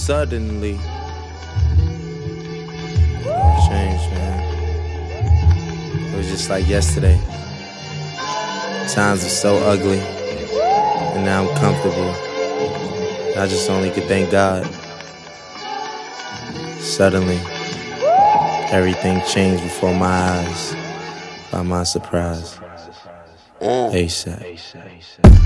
suddenly. It all changed, man. It was just like yesterday. Times were so ugly, and now I'm comfortable. I just only could thank God. Suddenly, everything changed before my eyes, by my surprise. ASAP.